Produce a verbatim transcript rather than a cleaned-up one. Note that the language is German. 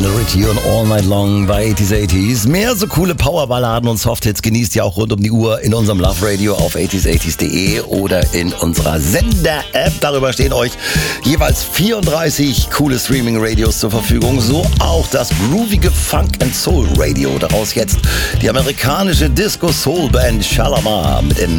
Minority und All Night Long bei achtziger achtziger. Mehr so coole Powerballaden und Softhits genießt ihr auch rund um die Uhr in unserem Love Radio auf achtziger achtziger punkt de oder in unserer Sender-App. Darüber stehen euch jeweils vierunddreißig coole Streaming-Radios zur Verfügung, so auch das groovige Funk and Soul Radio. Daraus jetzt die amerikanische Disco-Soul-Band Shalamar mit den